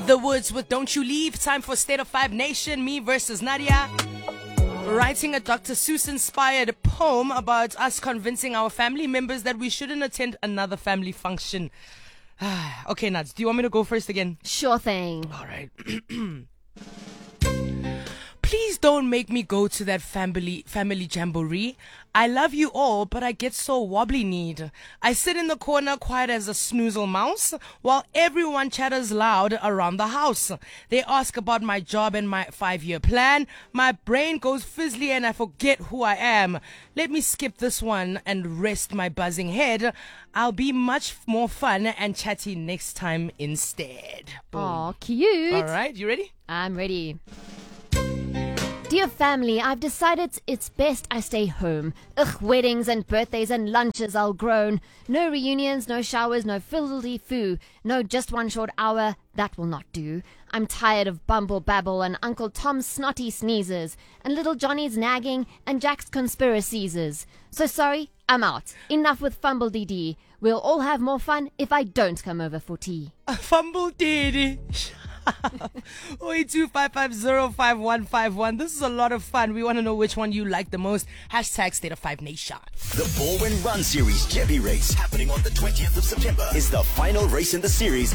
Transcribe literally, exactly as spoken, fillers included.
The Woods with Don't You Leave. Time for State of Five Nation, me versus Nadia. Writing a Doctor Seuss-inspired poem about us convincing our family members that we shouldn't attend another family function. Okay, Nads, do you want me to go first again? Sure thing. All right. Please don't make me go to that family family jamboree. I love you all, but I get so wobbly-kneed. I sit in the corner quiet as a snoozle mouse while everyone chatters loud around the house. They ask about my job and my five-year plan. My brain goes fizzly and I forget who I am. Let me skip this one and rest my buzzing head. I'll be much more fun and chatty next time instead. Aw, cute. All right, you ready? I'm ready. Dear family, I've decided it's best I stay home. Ugh, weddings and birthdays and lunches all grown. No reunions, no showers, no fiddly-foo. No just one short hour, that will not do. I'm tired of bumble babble and Uncle Tom's snotty sneezes, and little Johnny's nagging and Jack's conspiracies. So sorry, I'm out. Enough with fumble D D. We'll all have more fun if I don't come over for tea. Fumble D D. oh eight two five five zero five one five one. This is a lot of fun. We want to know which one you like the most. Hashtag State of Five Nation. The Baldwin Run Series Jeppy Race, happening on the twentieth of September, is the final race in the series